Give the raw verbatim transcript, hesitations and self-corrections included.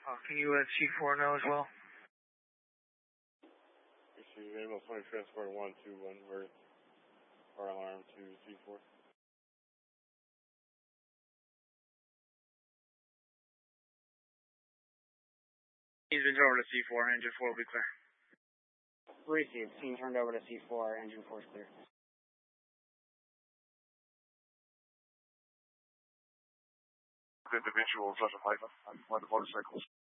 Uh, can you let C four know as well? Receive ambulance twenty transport one two one word. Our alarm to C four. He's been turned over to C four, engine four will be clear. Received. Team turned over to C four, engine four is clear. Individuals as a five on one of the motorcycles.